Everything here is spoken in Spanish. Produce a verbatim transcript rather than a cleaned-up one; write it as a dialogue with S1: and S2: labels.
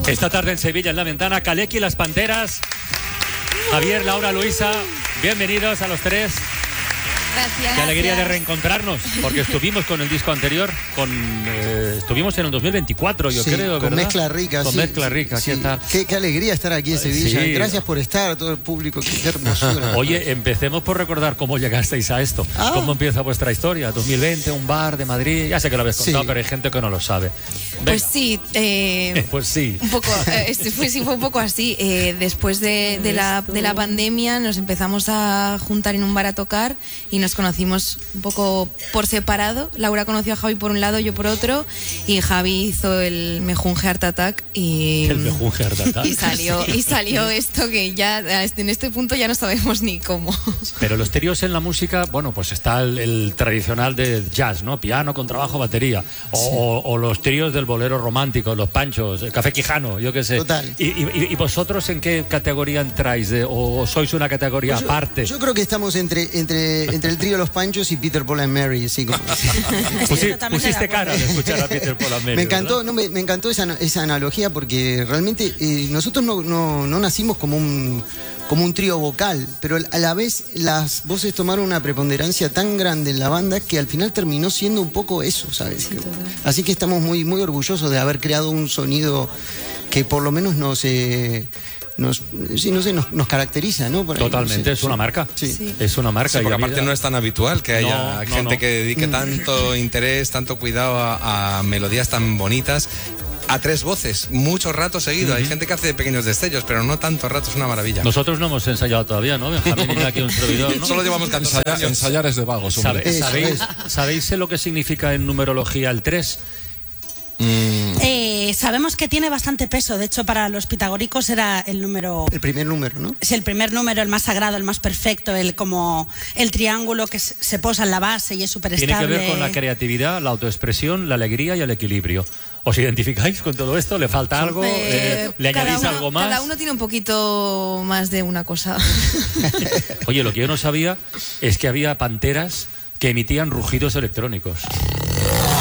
S1: Esta tarde en Sevilla, en La Ventana, Kaleki y las Panteras. Javier, Laura, Luisa, bienvenidos a los tres.
S2: Gracias.
S1: Qué alegría de reencontrarnos, porque estuvimos con el disco anterior, con eh, estuvimos en el dos mil veinticuatro, yo
S3: sí,
S1: creo,
S3: con
S1: ¿verdad?
S3: Mezcla Rica.
S1: Con
S3: sí,
S1: Mezcla Rica,
S3: sí.
S1: ¿qué tal?
S3: Qué, qué alegría estar aquí en Sevilla.
S1: Sí.
S3: Gracias por estar, todo el público. Qué hermosura.
S1: Oye, empecemos por recordar cómo llegasteis a esto.
S3: Ah.
S1: ¿Cómo empieza vuestra historia? dos mil veinte, un bar de Madrid. Ya sé que lo habéis contado,
S3: Sí.
S1: pero hay gente que no lo sabe. Venga.
S2: Pues sí, eh,
S1: Pues sí.
S2: un poco, eh, este fue, sí, fue un poco así. Eh, después de, de, la, de la pandemia nos empezamos a juntar en un bar a tocar y nos conocimos un poco por separado. Laura conoció a Javi por un lado, yo por otro, y Javi hizo el Mejunje Art Attack y,
S1: El Mejunje Art Attack.
S2: y salió, y salió esto que ya en este punto ya no sabemos ni cómo.
S1: Pero los tríos en la música, bueno, pues está el, el tradicional de jazz, ¿no? Piano, contrabajo, batería. O,
S3: Sí.
S1: o, o los tríos del bolero romántico, los panchos, el café quijano, yo qué sé.
S3: Total.
S1: ¿Y, y, y vosotros en qué categoría entráis? De, ¿O sois una categoría
S3: Yo-
S1: aparte?
S3: Yo creo que estamos entre, entre, entre el trío Los Panchos y Peter, Paul and Mary. Así como,
S1: Pusi-
S4: totalmente
S1: pusiste
S4: de acuerdo.
S1: cara de escuchar a Peter Paul and Mary,
S3: me encantó,
S1: ¿verdad?
S3: no, me, me encantó esa, esa analogía porque realmente eh, nosotros no, no, no nacimos como un, como un trío vocal, pero a la vez las voces tomaron una preponderancia tan grande en la banda que al final terminó siendo un poco eso, ¿sabes? Así que estamos muy, muy orgullosos de haber creado un sonido que por lo menos nos... Eh, nos, sí, no sé, nos, nos caracteriza, ¿no? Por ahí,
S1: Totalmente,
S3: no sé,
S1: es una
S3: sí.
S1: marca.
S3: Sí.
S2: Sí.
S1: Es una marca.
S5: Sí,
S1: y
S5: porque
S1: a mí
S5: aparte
S1: da-
S5: no es tan habitual que haya
S1: No, no,
S5: gente
S1: no.
S5: que dedique tanto interés, tanto cuidado a, a melodías tan bonitas. A tres voces, mucho rato seguido. Hay gente que hace pequeños destellos, pero no tanto rato, es una maravilla.
S1: Nosotros no hemos ensayado todavía, ¿no? Benjamín y aquí un servidor, ¿no?
S5: Solo llevamos catorce
S6: Ensaya-
S5: años.
S6: ensayar es de vagos, hombre.
S1: ¿Sabe-
S3: Eso
S1: ¿Sabéis,
S3: es.
S1: ¿Sabéis lo que significa en numerología el tres?
S4: Eh, sabemos que tiene bastante peso. De hecho, para los pitagóricos era el número.
S3: El primer número, ¿no?
S4: Es el primer número, el más sagrado, el más perfecto, el como el triángulo que se se posa en la base y es súper
S1: Tiene
S4: estable.
S1: que ver con la creatividad, la autoexpresión, la alegría y el equilibrio. ¿Os identificáis con todo esto? ¿Le falta algo?
S2: Eh,
S1: Eh, ¿Le
S2: cada
S1: añadís
S2: uno-
S1: algo más?
S2: Cada uno tiene un poquito más de una cosa.
S1: Oye, lo que yo no sabía es que había panteras que emitían rugidos electrónicos.